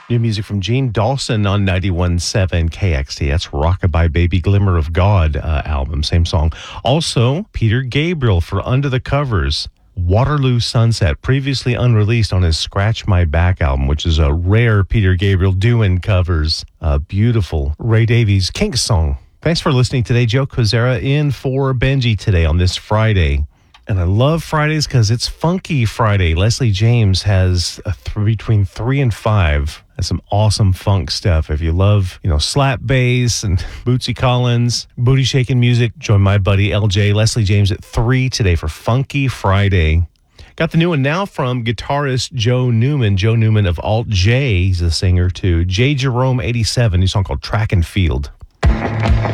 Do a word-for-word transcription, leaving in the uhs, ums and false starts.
New music from Gene Dawson on ninety-one point seven K X T. That's Rockabye Baby Glimmer of God uh, album, same song. Also, Peter Gabriel for Under the Covers. Waterloo Sunset, previously unreleased on his Scratch My Back album, which is a rare Peter Gabriel doing covers. A beautiful Ray Davies Kinks song. Thanks for listening today. Joe Kozera in for Benji today on this Friday. And I love Fridays because it's Funky Friday. Leslie James has a th- between three and five. That's some awesome funk stuff. If you love, you know, slap bass and Bootsy Collins, booty shaking music, join my buddy L J, Leslie James at three today for Funky Friday. Got the new one now from guitarist Joe Newman. Joe Newman of Alt J. He's a singer too. J Jerome eighty-seven, new song called Track and Field.